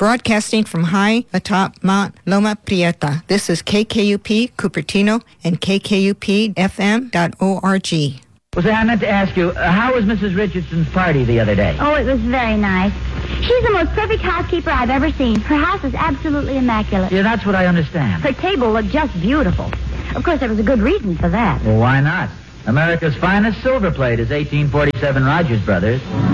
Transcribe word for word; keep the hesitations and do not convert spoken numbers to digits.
broadcasting from high atop Mount Loma Prieta. This is K K U P Cupertino and K K U P F M dot org. Well, say, I meant to ask you, uh, how was Missus Richardson's party the other day? Oh, it was very nice. She's the most perfect housekeeper I've ever seen. Her house is absolutely immaculate. Yeah, that's what I understand. Her table looked just beautiful. Of course, there was a good reason for that. Well, why not? America's finest silver plate is eighteen forty-seven Rogers Brothers.